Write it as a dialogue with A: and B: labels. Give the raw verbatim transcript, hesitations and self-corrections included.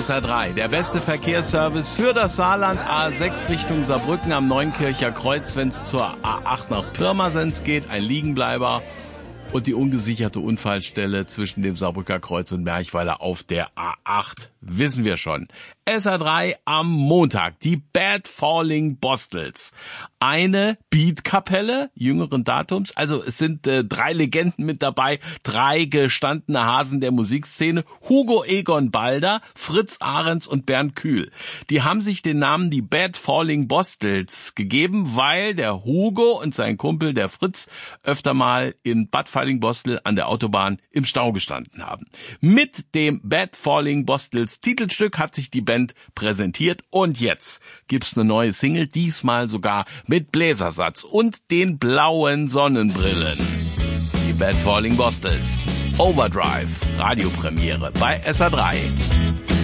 A: S R drei, der beste Verkehrsservice für das Saarland. A sechs Richtung Saarbrücken am Neunkircher Kreuz, wenn es zur A acht nach Pirmasens geht, ein Liegenbleiber. Und die ungesicherte Unfallstelle zwischen dem Saarbrücker Kreuz und Merchweiler auf der A acht, wissen wir schon. S R drei am Montag, die Bad Falling Bostels. Eine Beatkapelle jüngeren Datums, also es sind äh, drei Legenden mit dabei, drei gestandene Hasen der Musikszene, Hugo Egon Balder, Fritz Ahrens und Bernd Kühl. Die haben sich den Namen die Bad Falling Bostels gegeben, weil der Hugo und sein Kumpel, der Fritz, öfter mal in Bad Falling-Bostel an der Autobahn im Stau gestanden haben. Mit dem Bad Falling Bostels Titelstück hat sich die Band präsentiert und jetzt gibt's eine neue Single, diesmal sogar mit Bläsersatz und den blauen Sonnenbrillen. Die Bad Falling Bostels. Overdrive, Radiopremiere bei S R drei.